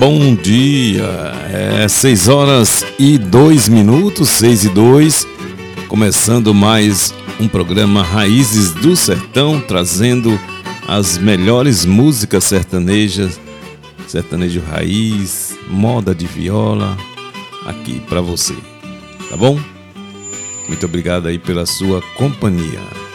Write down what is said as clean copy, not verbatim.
bom dia. 6h02, 6h02, começando mais um programa Raízes do Sertão, trazendo as melhores músicas sertanejas, sertanejo raiz, moda de viola, aqui para você, tá bom? Muito obrigado aí pela sua companhia.